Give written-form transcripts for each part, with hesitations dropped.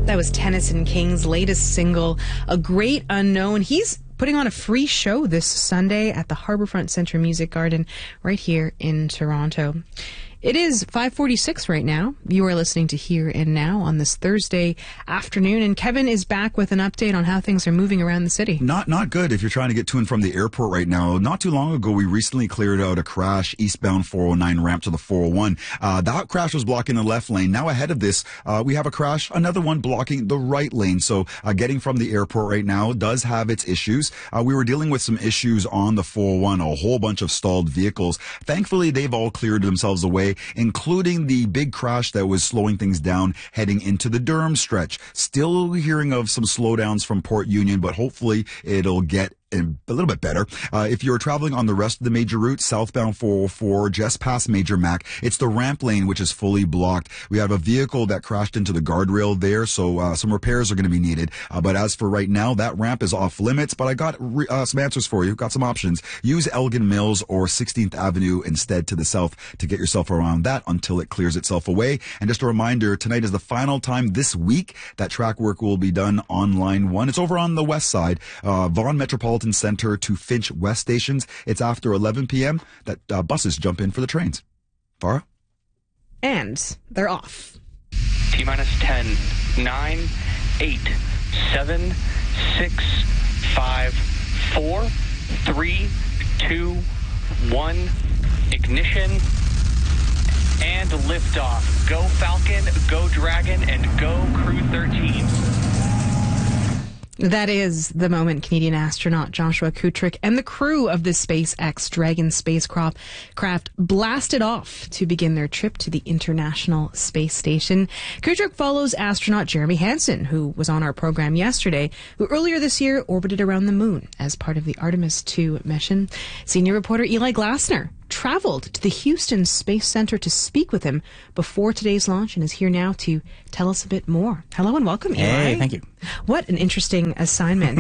That was Tennyson King's latest single, A Great Unknown. He's putting on a free show this Sunday at the Harbourfront Centre Music Garden right here in Toronto. It is 5:46 right now. You are listening to Here and Now on this Thursday afternoon, and Kevin is back with an update on how things are moving around the city. Not good if you're trying to get to and from the airport right now. Not too long ago, we recently cleared out a crash eastbound 409 ramp to the 401. That crash was blocking the left lane. Now ahead of this, we have a crash, another one blocking the right lane. So getting from the airport right now does have its issues. We were dealing with some issues on the 401, a whole bunch of stalled vehicles. Thankfully, they've all cleared themselves away, including the big crash that was slowing things down heading into the Durham stretch. Still hearing of some slowdowns from Port Union, but hopefully it'll get a little bit better. If you're traveling on the rest of the major route, southbound 404, just past Major Mac, it's the ramp lane which is fully blocked. We have a vehicle that crashed into the guardrail there, so some repairs are going to be needed. But as for right now, that ramp is off limits, but I got some answers for you, got some options. Use Elgin Mills or 16th Avenue instead to the south to get yourself around that until it clears itself away. And just a reminder, tonight is the final time this week that track work will be done on Line 1. It's over on the west side, Vaughan Metropolitan Center to Finch West stations. It's after 11 p.m. that buses jump in for the trains. Farah? And they're off. T-minus 10, 9, 8, 7, 6, 5, 4, 3, 2, 1, ignition, and liftoff. Go Falcon, go Dragon, and go Crew 13. That is the moment Canadian astronaut Joshua Kutrick and the crew of the SpaceX Dragon spacecraft blasted off to begin their trip to the International Space Station. Kutrick follows astronaut Jeremy Hansen, who was on our program yesterday, who earlier this year orbited around the moon as part of the Artemis II mission. Senior reporter Eli Glasner traveled to the Houston Space Center to speak with him before today's launch and is here now to tell us a bit more. Hello and welcome, Eli. Hey, thank you. What an interesting assignment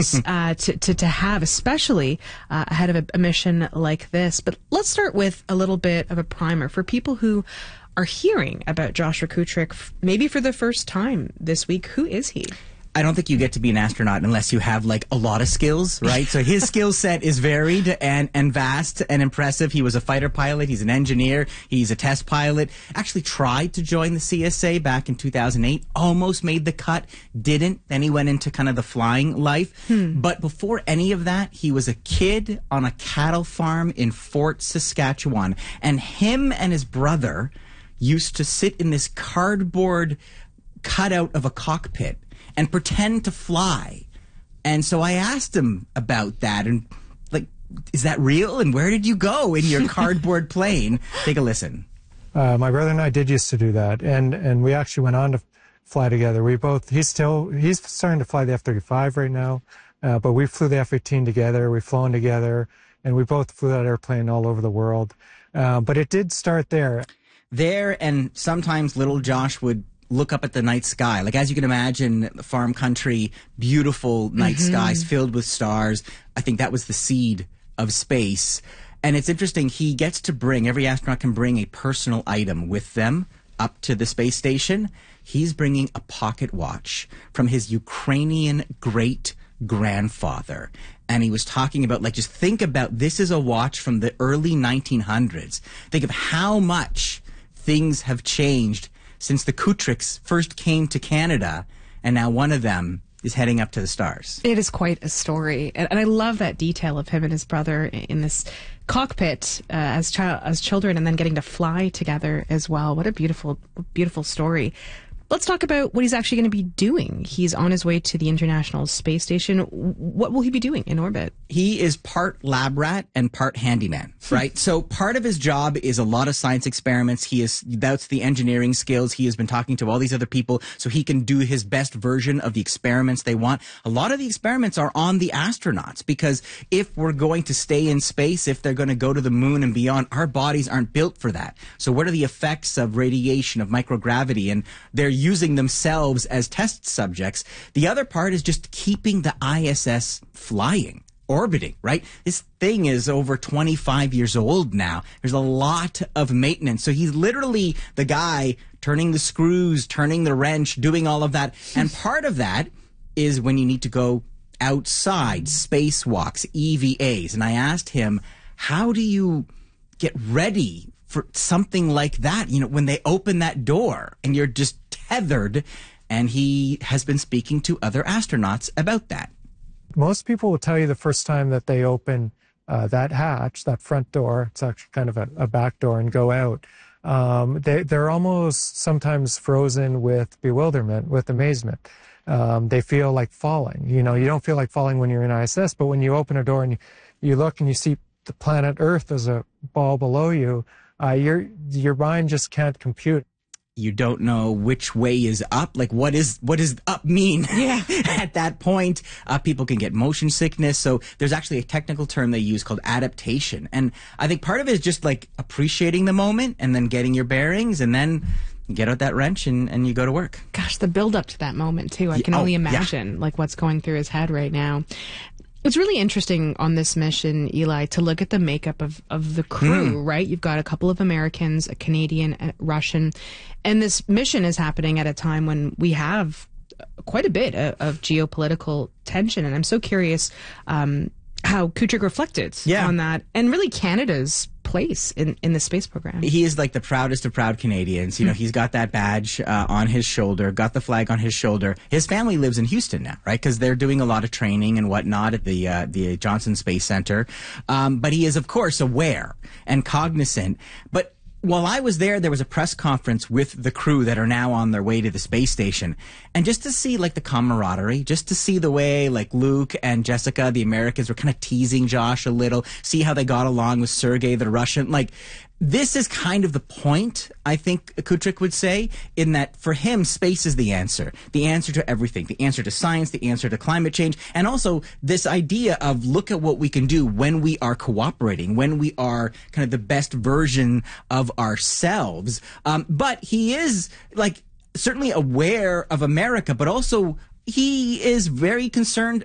to have, especially ahead of a mission like this. But let's start with a little bit of a primer for people who are hearing about Joshua Kutrick maybe for the first time this week. Who is he? I don't think you get to be an astronaut unless you have like a lot of skills, right? So his skill set is varied and vast and impressive. He was a fighter pilot. He's an engineer. He's a test pilot. Actually tried to join the CSA back in 2008. Almost made the cut. Didn't. Then he went into kind of the flying life. But before any of that, he was a kid on a cattle farm in Fort Saskatchewan. And him and his brother used to sit in this cardboard cutout of a cockpit and pretend to fly. And so I asked him about that and like, is that real? And where did you go in your cardboard plane? Take a listen. My brother and I did used to do that. And we actually went on to fly together. He's starting to fly the F-35 right now. But we flew the F-18 together. We've flown together and we both flew that airplane all over the world. But it did start there. There, and sometimes little Josh would look up at the night sky. Like, as you can imagine, farm country, beautiful night skies filled with stars. I think that was the seed of space. And it's interesting, he gets to every astronaut can bring a personal item with them up to the space station. He's bringing a pocket watch from his Ukrainian great-grandfather. And he was talking about, like, just think about, this is a watch from the early 1900s. Think of how much things have changed since the Kutricks first came to Canada, and now one of them is heading up to the stars. It is quite a story. And I love that detail of him and his brother in this cockpit as children and then getting to fly together as well. What a beautiful, beautiful story. Let's talk about what he's actually going to be doing. He's on his way to the International Space Station. What will he be doing in orbit? He is part lab rat and part handyman, right? So part of his job is a lot of science experiments. That's the engineering skills. He has been talking to all these other people so he can do his best version of the experiments they want. A lot of the experiments are on the astronauts because if we're going to stay in space, if they're going to go to the moon and beyond, our bodies aren't built for that. So what are the effects of radiation, of microgravity? And they're using themselves as test subjects. The other part is just keeping the ISS flying, orbiting, right? This thing is over 25 years old now. There's a lot of maintenance. So he's literally the guy turning the screws, turning the wrench, doing all of that. And part of that is when you need to go outside, spacewalks, EVAs. And I asked him, how do you get ready for something like that? You know, when they open that door and you're just tethered. And he has been speaking to other astronauts about that. Most people will tell you the first time that they open that hatch, that front door, it's actually kind of a back door, and go out, they're almost sometimes frozen with bewilderment, with amazement. They feel like falling. You know, you don't feel like falling when you're in ISS, but when you open a door and you look and you see the planet Earth as a ball below you, your mind just can't compute. You don't know which way is up. Like, what does up mean? Yeah. At that point, people can get motion sickness. So there's actually a technical term they use called adaptation. And I think part of it is just like appreciating the moment and then getting your bearings, and then you get out that wrench and you go to work. Gosh, the build up to that moment too. I can only imagine like what's going through his head right now. It's really interesting on this mission, Eli, to look at the makeup of the crew, right? You've got a couple of Americans, a Canadian, a Russian, and this mission is happening at a time when we have quite a bit of geopolitical tension. And I'm so curious how Kutrick reflected on that, and really Canada's place in the space program. He is like the proudest of proud Canadians. You know, he's got that badge on his shoulder, got the flag on his shoulder. His family lives in Houston now, right? Because they're doing a lot of training and whatnot at the Johnson Space Center. But he is, of course, aware and cognizant. But while I was there was a press conference with the crew that are now on their way to the space station. And just to see like the camaraderie, just to see the way like Luke and Jessica, the Americans, were kind of teasing Josh a little, see how they got along with Sergei, the Russian. Like, this is kind of the point, I think Kutrick would say, in that for him, space is the answer to everything, the answer to science, the answer to climate change, and also this idea of look at what we can do when we are cooperating, when we are kind of the best version of ourselves. But he is like certainly aware of America, but also he is very concerned